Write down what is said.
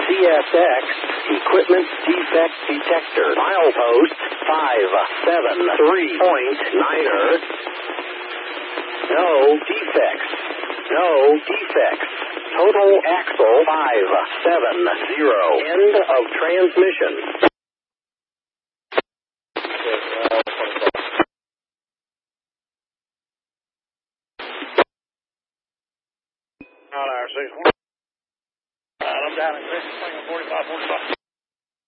CSX Equipment Defect Detector. Milepost 573.9er. No defects. No defects. Total axle 570. End of transmission. I'm down at 45, 45.